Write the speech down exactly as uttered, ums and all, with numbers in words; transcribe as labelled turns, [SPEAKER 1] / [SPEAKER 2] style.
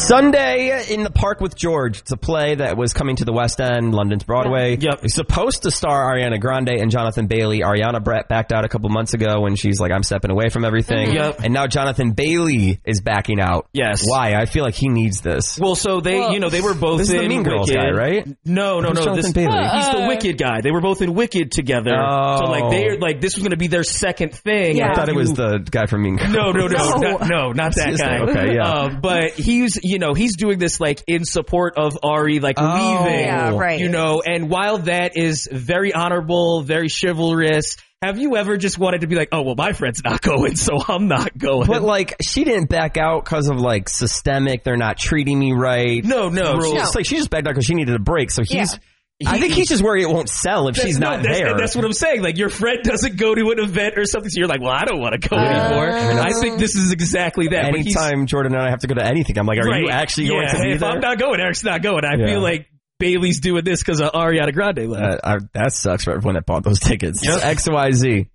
[SPEAKER 1] Sunday in the Park with George. It's a play that was coming to the West End, London's Broadway.
[SPEAKER 2] Yep.
[SPEAKER 1] It's supposed to star Ariana Grande and Jonathan Bailey. Ariana Brett backed out a couple months ago when she's like, I'm stepping away from everything.
[SPEAKER 2] Yep.
[SPEAKER 1] And now Jonathan Bailey is backing out.
[SPEAKER 2] Yes.
[SPEAKER 1] Why? I feel like he needs this.
[SPEAKER 2] Well, so they,
[SPEAKER 3] Well,
[SPEAKER 2] you know, they were both
[SPEAKER 1] This is
[SPEAKER 2] in
[SPEAKER 1] the Mean Girls
[SPEAKER 2] Wicked.
[SPEAKER 1] guy, right?
[SPEAKER 2] No, no,
[SPEAKER 1] Who's
[SPEAKER 2] no.
[SPEAKER 1] Jonathan
[SPEAKER 2] This,
[SPEAKER 1] Bailey?
[SPEAKER 2] He's the
[SPEAKER 3] Uh,
[SPEAKER 2] Wicked guy. They were both in Wicked together.
[SPEAKER 1] Oh.
[SPEAKER 2] So like they like this was going to be their second thing.
[SPEAKER 3] Yeah.
[SPEAKER 1] I thought it was the guy from Mean Girls.
[SPEAKER 2] No, no, no,
[SPEAKER 3] No.
[SPEAKER 2] not, no, not that
[SPEAKER 1] His
[SPEAKER 2] guy.
[SPEAKER 1] name. Okay, yeah.
[SPEAKER 2] Um, but he's, you know, he's doing this like in support of Ari, like
[SPEAKER 1] Oh.
[SPEAKER 2] leaving.
[SPEAKER 3] Yeah, right.
[SPEAKER 2] You know, and while that is very honorable, very chivalrous, have you ever just wanted to be like, oh, well, my friend's not going, so I'm not going?
[SPEAKER 1] But like, she didn't back out because of like systemic. They're not treating me right.
[SPEAKER 2] no, no,
[SPEAKER 1] Rules.
[SPEAKER 2] she-
[SPEAKER 3] No.
[SPEAKER 1] It's like she just backed out because she needed a break. So he's.
[SPEAKER 3] Yeah.
[SPEAKER 1] I think he's just worried it won't sell if
[SPEAKER 2] That's,
[SPEAKER 1] she's
[SPEAKER 2] no,
[SPEAKER 1] not
[SPEAKER 2] that's,
[SPEAKER 1] there.
[SPEAKER 2] That's what I'm saying. Like, your friend doesn't go to an event or something, so you're like, well, I don't want to go anymore. I think this is exactly that. But he's-
[SPEAKER 1] Anytime Jordan and I have to go to anything, I'm like, are you
[SPEAKER 2] Right.
[SPEAKER 1] actually
[SPEAKER 2] yeah,
[SPEAKER 1] going to be
[SPEAKER 2] if
[SPEAKER 1] there?
[SPEAKER 2] I'm not going, Eric's not going. I
[SPEAKER 1] Yeah.
[SPEAKER 2] feel like Bailey's doing this because of Ariana Grande left.
[SPEAKER 1] Uh, I, that sucks for everyone that bought those tickets.
[SPEAKER 2] Yep.
[SPEAKER 1] X Y Z.